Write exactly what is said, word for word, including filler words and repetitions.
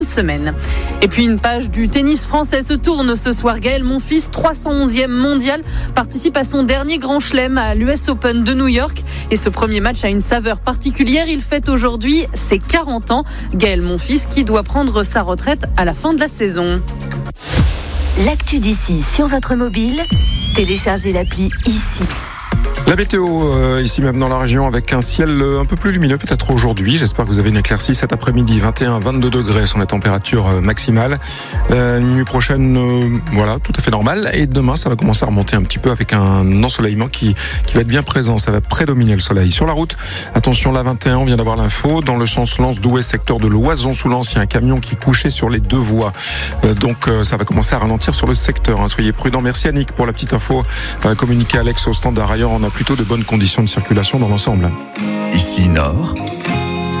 semaine. Et puis une page du tennis français se tourne ce soir. Gaël Monfils, trois cent onzième mondial, participe à son dernier grand chelem à l'U S Open de New York. Et ce premier match a une saveur particulière. Il fête aujourd'hui ses quarante ans. Gaël Monfils qui doit prendre sa retraite à la fin de la saison. L'actu d'ici sur votre mobile, téléchargez l'appli ici. La météo, euh, ici même dans la région, avec un ciel un peu plus lumineux peut-être aujourd'hui. J'espère que vous avez une éclaircie cet après-midi. vingt et un à vingt-deux degrés sont les températures euh, maximales. La nuit prochaine, euh, voilà, tout à fait normal. Et demain, ça va commencer à remonter un petit peu avec un ensoleillement qui, qui va être bien présent. Ça va prédominer le soleil. Sur la route, attention, la vingt et un, on vient d'avoir l'info. Dans le sens Lens-Douai, secteur de Loison-sous-Lens, il y a un camion qui couchait sur les deux voies. Euh, donc, euh, ça va commencer à ralentir sur le secteur. Hein. Soyez prudents. Merci Annick pour la petite info. Euh, communiqué Alex au standard. Ailleurs, on a plutôt de bonnes conditions de circulation dans l'ensemble. Ici Nord,